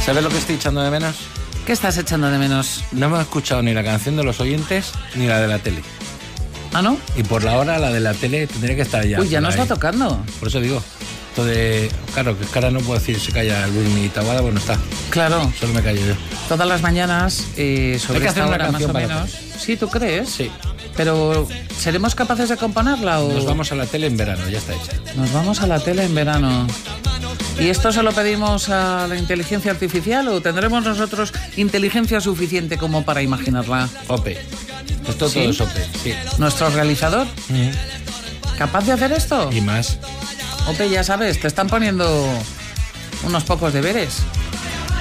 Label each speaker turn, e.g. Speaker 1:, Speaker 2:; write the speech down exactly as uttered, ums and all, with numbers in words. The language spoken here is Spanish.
Speaker 1: ¿Sabes lo que estoy echando de menos?
Speaker 2: ¿Qué estás echando de menos?
Speaker 1: No hemos escuchado ni la canción de los oyentes ni la de la tele.
Speaker 2: ¿Ah, no?
Speaker 1: Y por la hora la de la tele tendría que estar ya.
Speaker 2: Uy, ya
Speaker 1: por
Speaker 2: nos
Speaker 1: ahí.
Speaker 2: va tocando.
Speaker 1: Por eso digo. Esto de... Claro, que ahora no puedo decir se calla Luis ni Taboada, bueno, está.
Speaker 2: Claro.
Speaker 1: Solo me callo yo.
Speaker 2: Todas las mañanas, eh, sobre
Speaker 1: Hay que
Speaker 2: esta
Speaker 1: hacer una
Speaker 2: hora más
Speaker 1: canción
Speaker 2: o
Speaker 1: para
Speaker 2: menos. Sí, ¿tú crees?
Speaker 1: Sí.
Speaker 2: Pero, ¿seremos capaces de componerla o...?
Speaker 1: Nos vamos a la tele en verano, ya está hecha.
Speaker 2: Nos vamos a la tele en verano. ¿Y esto se lo pedimos a la inteligencia artificial o tendremos nosotros inteligencia suficiente como para imaginarla?
Speaker 1: Ope. Esto
Speaker 2: ¿Sí?
Speaker 1: todo es Ope, sí.
Speaker 2: ¿Nuestro realizador?
Speaker 1: Mm.
Speaker 2: ¿Capaz de hacer esto?
Speaker 1: Y más.
Speaker 2: Ope, ya sabes, te están poniendo unos pocos deberes.